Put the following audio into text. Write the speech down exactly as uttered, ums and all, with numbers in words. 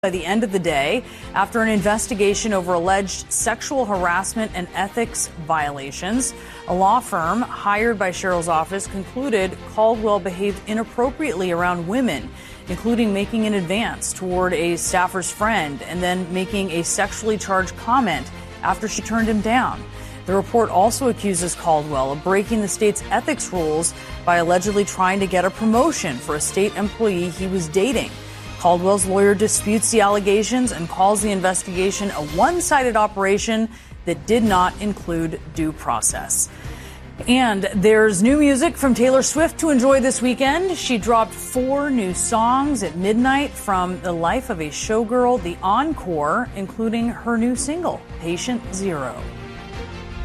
By the end of the day, after an investigation over alleged sexual harassment and ethics violations, a law firm hired by Cheryl's office concluded Caldwell behaved inappropriately around women, including making an advance toward a staffer's friend and then making a sexually charged comment after she turned him down. The report also accuses Caldwell of breaking the state's ethics rules by allegedly trying to get a promotion for a state employee he was dating. Caldwell's lawyer disputes the allegations and calls the investigation a one-sided operation that did not include due process. And there's new music from Taylor Swift to enjoy this weekend. She dropped four new songs at midnight from the life of a showgirl, The Encore, including her new single, Patient Zero.